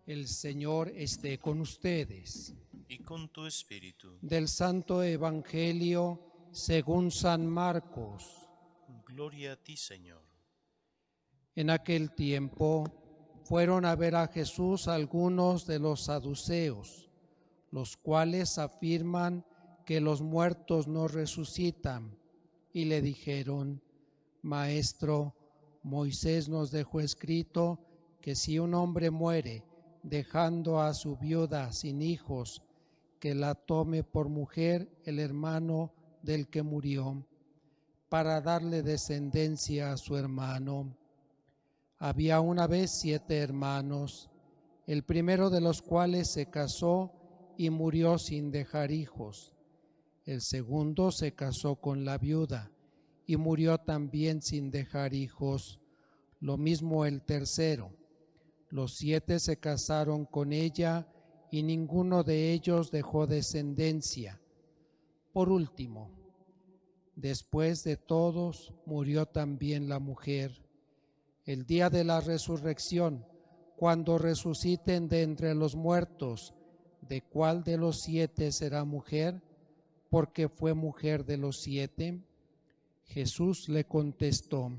El Señor esté con ustedes. Y con tu espíritu. Del Santo Evangelio según San Marcos. Gloria a ti, Señor. En aquel tiempo fueron a ver a Jesús algunos de los saduceos, los cuales afirman que los muertos no resucitan, y le dijeron: Maestro, Moisés nos dejó escrito que si un hombre muere dejando a su viuda sin hijos, que la tome por mujer el hermano del que murió, para darle descendencia a su hermano. Había una vez 7 hermanos, el primero de los cuales se casó y murió sin dejar hijos. El segundo se casó con la viuda y murió también sin dejar hijos. Lo mismo el tercero. Los 7 se casaron con ella y ninguno de ellos dejó descendencia. Por último, después de todos, murió también la mujer. El día de la resurrección, cuando resuciten de entre los muertos, ¿de cuál de los 7 será mujer? Porque fue mujer de los 7. Jesús le contestó: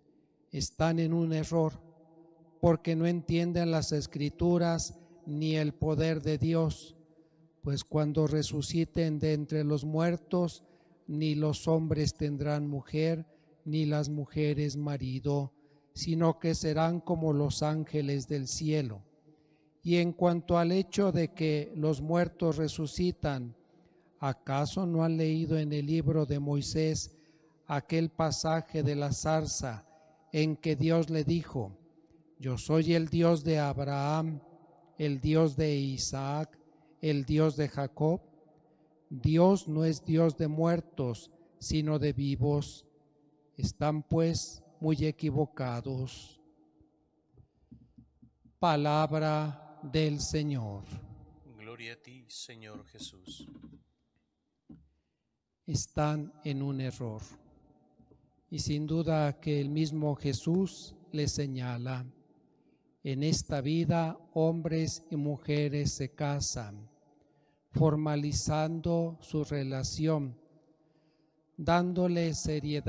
están en un error, porque no entienden las Escrituras ni el poder de Dios, pues cuando resuciten de entre los muertos, ni los hombres tendrán mujer, ni las mujeres marido, sino que serán como los ángeles del cielo. Y en cuanto al hecho de que los muertos resucitan, ¿acaso no han leído en el libro de Moisés aquel pasaje de la zarza en que Dios le dijo: Yo soy el Dios de Abraham, el Dios de Isaac, el Dios de Jacob? Dios no es Dios de muertos, sino de vivos. Están pues muy equivocados. Palabra del Señor. Gloria a ti, Señor Jesús. Están en un error. Y sin duda que el mismo Jesús les señala: en esta vida hombres y mujeres se casan, formalizando su relación, dándole seriedad